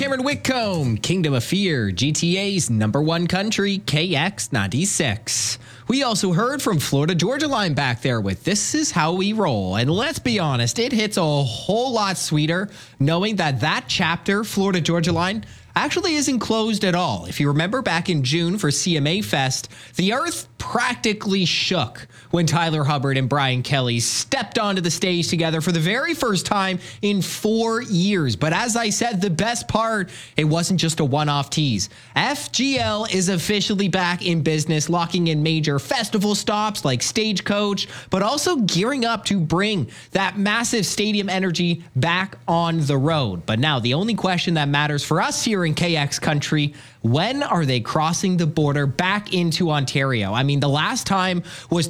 Cameron Whitcomb, Kingdom of Fear, GTA's number one country, KX96. We also heard from Florida Georgia Line back there with This Is How We Roll. And let's be honest, it hits a whole lot sweeter knowing that chapter, Florida Georgia Line, actually isn't closed at all. If you remember back in June for CMA Fest, the earth practically shook when Tyler Hubbard and Brian Kelly stepped onto the stage together for the very first time in 4 years. But as I said, the best part, it wasn't just a one-off tease. FGL is officially back in business, locking in major festival stops like Stagecoach, but also gearing up to bring that massive stadium energy back on the road. But now the only question that matters for us here in KX country, when are they crossing the border back into Ontario? I mean, the last time was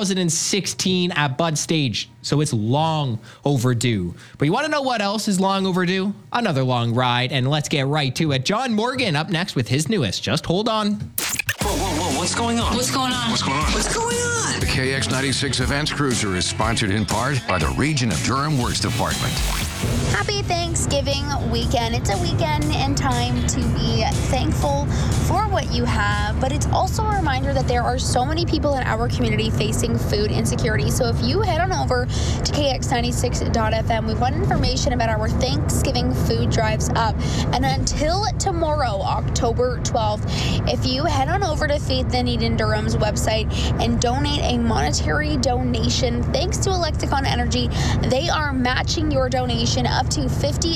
2016 at Bud Stage, so it's long overdue. But you want to know what else is long overdue? Another long ride, and let's get right to it. John Morgan up next with his newest. Just hold on. Whoa, what's going on? What's going on? What's going on? What's going on? The KX96 Events Cruiser is sponsored in part by the Region of Durham Works Department. Happy Thanksgiving weekend. It's a weekend and time to be thankful for what you have, but it's also a reminder that there are so many people in our community facing food insecurity. So if you head on over to KX96.FM, we've got information about our Thanksgiving food drives up. And until tomorrow, October 12th, if you head on over to Feed the Need in Durham's website and donate a monetary donation, thanks to Lexicon Energy, they are matching your donation up to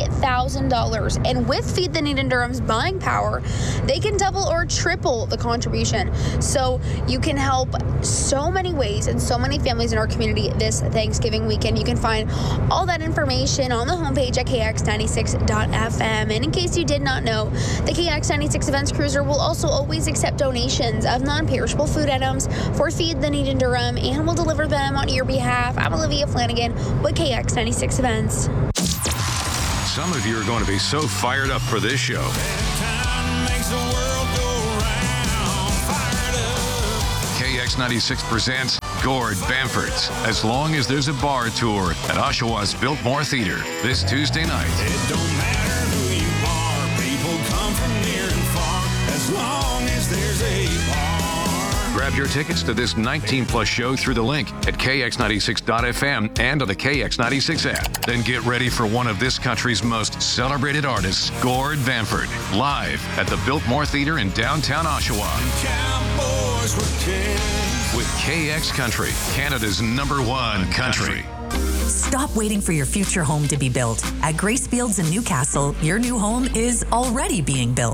$50,000. And with Feed the Need in Durham's buying power, they can double or triple the contribution. So you can help so many ways and so many families in our community this Thanksgiving weekend. You can find all that information on the homepage at KX96.FM. And in case you did not know, the KX96 Events Cruiser will also always accept donations of non-perishable food items for Feed the Need in Durham and will deliver them on your behalf. I'm Olivia Flanagan with KX96 Events. Some of you are going to be so fired up for this show. KX96 presents Gord Bamford's As Long as There's a Bar tour at Oshawa's Biltmore Theater this Tuesday night. It don't matter who you are, people come from near and far, as long as there's a bar. Grab your tickets to this 19-plus show through the link at KX96.FM and on the KX96 app. Then get ready for one of this country's most celebrated artists, Gord Bamford, live at the Biltmore Theater in downtown Oshawa. Cowboys were kings. With KX Country, Canada's #1 country. Stop waiting for your future home to be built. At Grace Fields in Newcastle, your new home is already being built.